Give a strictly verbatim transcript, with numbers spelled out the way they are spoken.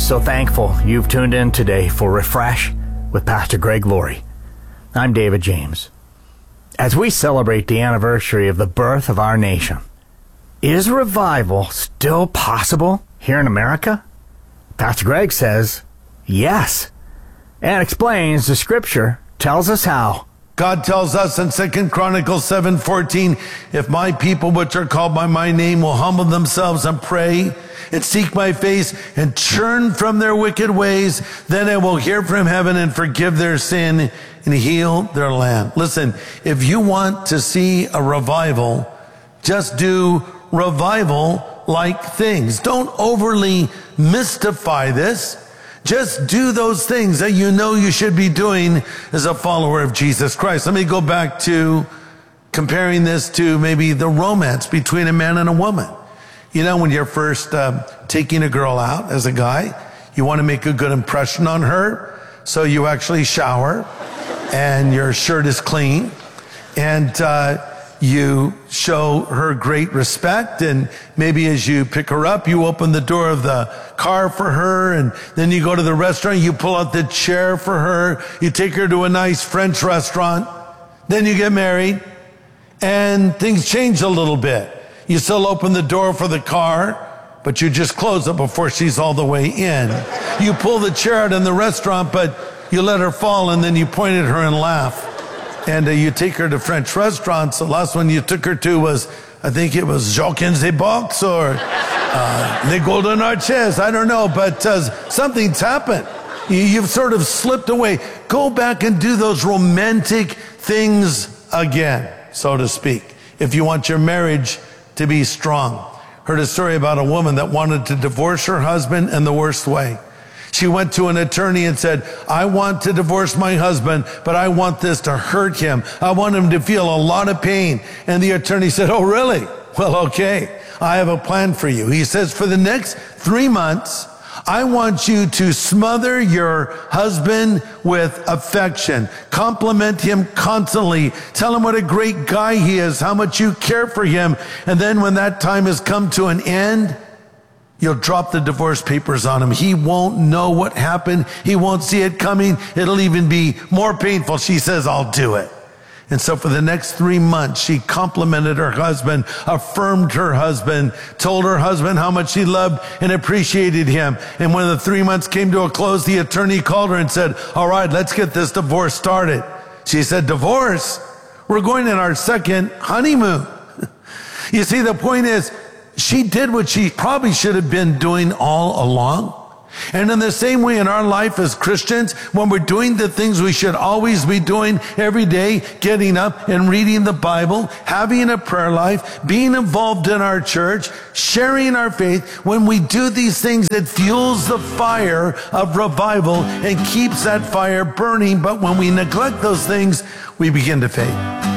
So thankful you've tuned in today for Refresh with Pastor Greg Laurie. I'm David James. As we celebrate the anniversary of the birth of our nation, is revival still possible here in America? Pastor Greg says yes, and explains the scripture tells us how. God tells us in Second Chronicles seven fourteen, if my people which are called by my name will humble themselves and pray and seek my face and turn from their wicked ways, then I will hear from heaven and forgive their sin and heal their land. Listen, if you want to see a revival, just do revival-like things. Don't overly mystify this. Just do those things that you know you should be doing as a follower of Jesus Christ. Let me go back to comparing this to maybe the romance between a man and a woman. You know, when you're first uh, taking a girl out as a guy, you want to make a good impression on her. So you actually shower and your shirt is clean and uh, you show her great respect, and maybe as you pick her up, you open the door of the car for her, and then you go to the restaurant, you pull out the chair for her, you take her to a nice French restaurant, then you get married, and things change a little bit. You still open the door for the car, but you just close it before she's all the way in. You pull the chair out in the restaurant, but you let her fall, and then you point at her and laugh. And uh, you take her to French restaurants. The last one you took her to was, I think it was Jacques in the Box or uh, Les Golden Arches. I don't know, but uh, something's happened. You, you've sort of slipped away. Go back and do those romantic things again, so to speak, if you want your marriage to be strong. Heard a story about a woman that wanted to divorce her husband in the worst way. She went to an attorney and said, I want to divorce my husband, but I want this to hurt him. I want him to feel a lot of pain. And the attorney said, oh, really? Well, okay, I have a plan for you. He says, for the next three months, I want you to smother your husband with affection. Compliment him constantly. Tell him what a great guy he is, how much you care for him. And then when that time has come to an end, you'll drop the divorce papers on him. He won't know what happened. He won't see it coming. It'll even be more painful. She says, I'll do it. And so for the next three months, she complimented her husband, affirmed her husband, told her husband how much she loved and appreciated him. And when the three months came to a close, the attorney called her and said, all right, let's get this divorce started. She said, divorce? We're going on our second honeymoon. You see, the point is, she did what she probably should have been doing all along. And in the same way in our life as Christians, when we're doing the things we should always be doing every day, getting up and reading the Bible, having a prayer life, being involved in our church, sharing our faith, when we do these things, it fuels the fire of revival and keeps that fire burning. But when we neglect those things, we begin to fade.